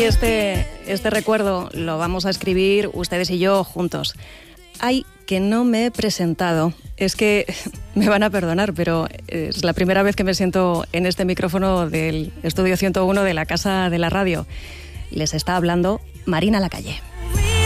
este recuerdo lo vamos a escribir ustedes y yo juntos. Ay, que no me he presentado. Es que me van a perdonar, pero es la primera vez que me siento en este micrófono del Estudio 101 de la Casa de la Radio. Les está hablando Marina Lacalle.